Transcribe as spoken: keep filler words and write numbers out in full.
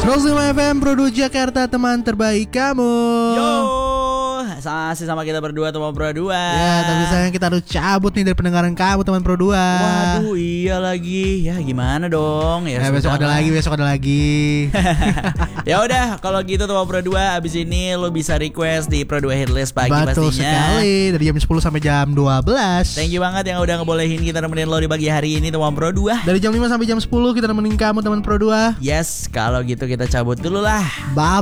seratus lima F M Pro dua Jakarta, teman terbaik kamu. Yo, masih sama kita berdua teman Pro dua. Ya, tapi sayang kita harus cabut nih dari pendengaran kamu teman Pro dua. Waduh, iya lagi. Ya gimana dong? Ya, ya besok ada lah. lagi, besok ada lagi. Ya udah, kalau gitu teman Pro dua, abis ini lo bisa request di Pro dua Hitlist pagi. Betul pastinya. sekali, dari jam sepuluh sampai jam dua belas. Thank you banget yang udah ngebolehin kita nemenin lo di pagi hari ini teman Pro dua. Dari jam lima sampai jam sepuluh kita nemenin kamu teman Pro dua. Yes, kalau gitu kita cabut dulu lah. Bye.